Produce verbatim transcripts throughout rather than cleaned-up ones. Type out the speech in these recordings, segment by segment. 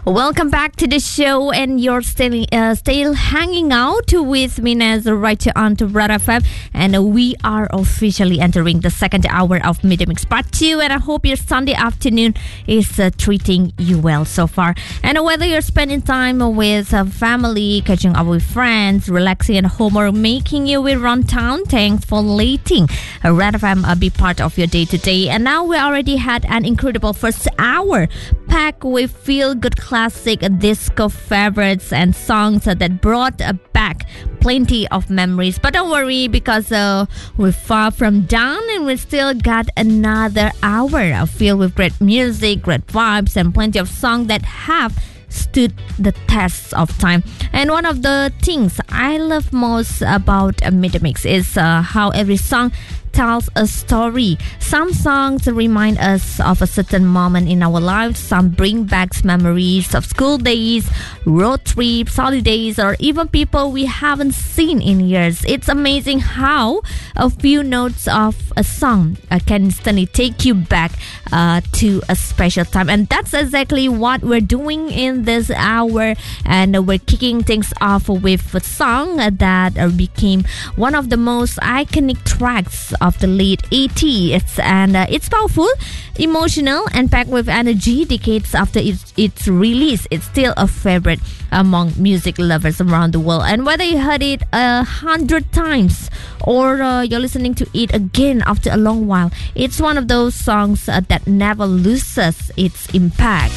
Welcome back to the show, and you're still uh, still hanging out with me as right on to Red F M, and we are officially entering the second hour of Midday Mix Part two, and I hope your Sunday afternoon is uh, treating you well so far. And whether you're spending time with uh, family, catching up with friends, relaxing at home, or making your way around town, thanks for letting uh, Red F M uh, be part of your day today. And now we already had an incredible first hour packed with feel-good classic disco favorites and songs uh, that brought uh, back plenty of memories. But don't worry, because uh, we're far from done, and we still got another hour uh, filled with great music, great vibes, and plenty of songs that have stood the test of time. And one of the things I love most about a Midday Mix is uh, how every song tells a story. Some songs remind us of a certain moment in our lives. Some bring back memories of school days, road trips, holidays, or even people we haven't seen in years. It's amazing how a few notes of a song uh, can instantly take you back uh, to a special time. And that's exactly what we're doing in this hour. And we're kicking things off with a song that uh, became one of the most iconic tracks of the late eighties, and uh, it's powerful, emotional, and packed with energy. Decades after its, its release, it's still a favorite among music lovers around the world. And whether you heard it a hundred times or uh, you're listening to it again after a long while, it's one of those songs uh, that never loses its impact.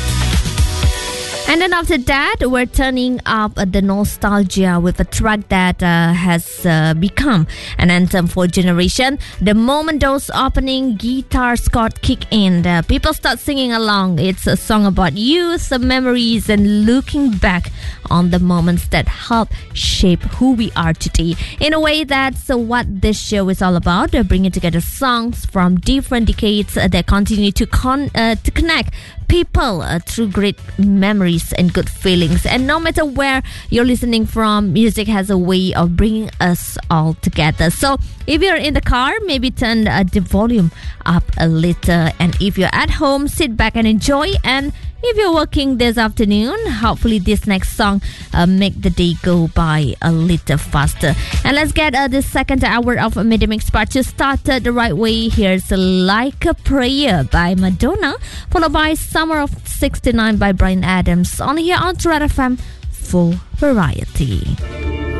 And then after that, we're turning up the nostalgia with a track that uh, has uh, become an anthem for a generation. The moment those opening guitar chords kick in, uh, people start singing along. It's a song about youth, memories, and looking back on the moments that help shape who we are today. In a way, that's uh, what this show is all about, uh, bringing together songs from different decades uh, that continue to, con- uh, to connect people uh, through great memories and good feelings. And no matter where you're listening from, music has a way of bringing us all together. So if you're in the car, maybe turn uh, the volume up a little, and if you're at home, sit back and enjoy. And if you're working this afternoon, hopefully this next song uh, make the day go by a little faster. And let's get uh, the second hour of Midday Mix Part two started the right way. Here's Like a Prayer by Madonna, followed by Summer of sixty-nine by Bryan Adams. On here on Red F M, full variety.